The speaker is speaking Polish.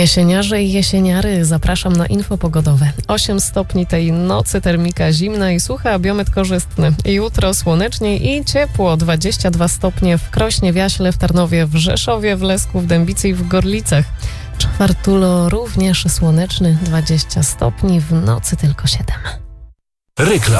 Jesieniarze i jesieniary, zapraszam na info pogodowe. 8 stopni tej nocy, termika zimna i sucha, a biometr korzystny. Jutro słonecznie i ciepło, 22 stopnie w Krośnie, w Jaśle, w Tarnowie, w Rzeszowie, w Lesku, w Dębicy i w Gorlicach. Czwartulo również słoneczny, 20 stopni, w nocy tylko 7. Reklama.